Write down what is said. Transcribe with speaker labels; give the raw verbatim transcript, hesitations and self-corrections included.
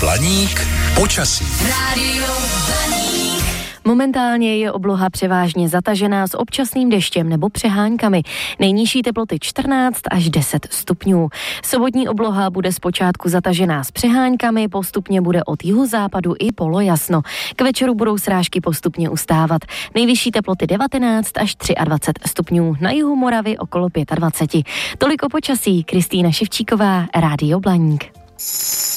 Speaker 1: Blaník počasí.
Speaker 2: Rádio Blaník.
Speaker 3: Momentálně je obloha převážně zatažená s občasným deštěm nebo přeháňkami. Nejnižší teploty čtrnáct až deset stupňů. Sobotní obloha bude zpočátku zatažená s přeháňkami, postupně bude od jihozápadu i polojasno. K večeru budou srážky postupně ustávat. Nejvyšší teploty devatenáct až dvacet tři stupňů. Na jihu Moravy okolo dvacet pět. Tolik o počasí. Kristýna Ševčíková, Rádio Blaník.